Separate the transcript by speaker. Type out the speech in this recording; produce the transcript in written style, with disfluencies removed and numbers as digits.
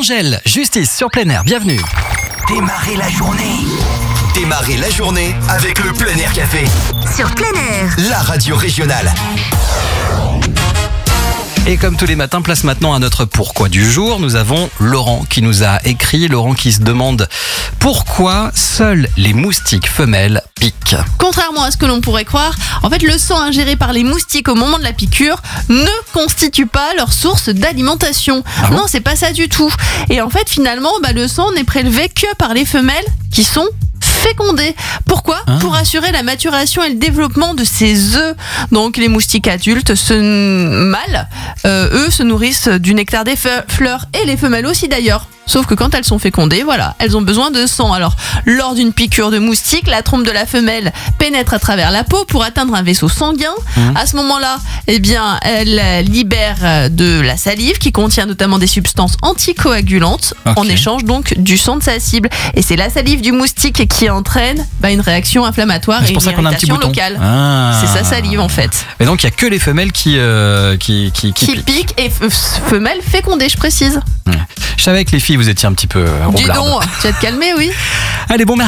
Speaker 1: Angèle, Justice sur plein air, bienvenue.
Speaker 2: Démarrez la journée avec le Plein Air Café.
Speaker 3: Sur plein air.
Speaker 2: La radio régionale.
Speaker 1: Et comme tous les matins, place maintenant à notre pourquoi du jour. Nous avons Laurent qui nous a écrit, Laurent qui se demande pourquoi seuls les moustiques femelles piquent.
Speaker 4: Contrairement à ce que l'on pourrait croire, en fait le sang ingéré par les moustiques au moment de la piqûre ne constitue pas leur source d'alimentation.
Speaker 1: Ah bon ?
Speaker 4: Non, c'est pas ça du tout. Et en fait finalement, le sang n'est prélevé que par les femelles qui sont fécondées. Pourquoi ? Pour assurer la maturation et le développement de ces œufs. Donc les moustiques adultes, mâles, eux se nourrissent du nectar des fleurs et les femelles aussi d'ailleurs. Sauf que quand elles sont fécondées, elles ont besoin de sang. Alors, lors d'une piqûre de moustique, la trompe de la femelle pénètre à travers la peau pour atteindre un vaisseau sanguin. À ce moment-là, elle libère de la salive qui contient notamment des substances anticoagulantes en échange donc du sang de sa cible. Et c'est la salive du moustique qui entraîne une réaction inflammatoire et une irritation locale. C'est sa salive en fait.
Speaker 1: Et donc, il n'y a que les femelles qui
Speaker 4: piquent et femelles fécondées, je précise.
Speaker 1: Je savais que les filles, vous étiez un petit peu roublardes.
Speaker 4: Dis donc, tu vas te calmer, oui.
Speaker 1: Allez, bon mercredi.